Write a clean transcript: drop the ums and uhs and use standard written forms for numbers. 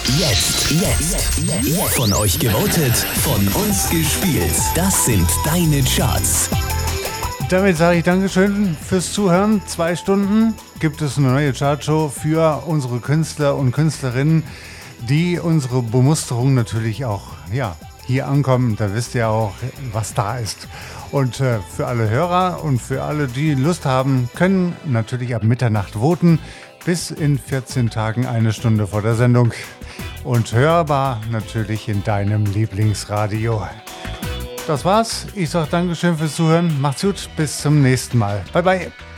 Jetzt. Von euch gewotet, von uns gespielt. Das sind deine Charts. Damit sage ich Dankeschön fürs Zuhören. 2 Stunden gibt es eine neue Chartshow für unsere Künstler und Künstlerinnen, die unsere Bemusterung natürlich auch hier ankommen. Da wisst ihr auch, was da ist. Und für alle Hörer und für alle, die Lust haben, können natürlich ab Mitternacht voten. Bis in 14 Tagen, 1 Stunde vor der Sendung. Und hörbar natürlich in deinem Lieblingsradio. Das war's. Ich sage Dankeschön fürs Zuhören. Macht's gut. Bis zum nächsten Mal. Bye, bye.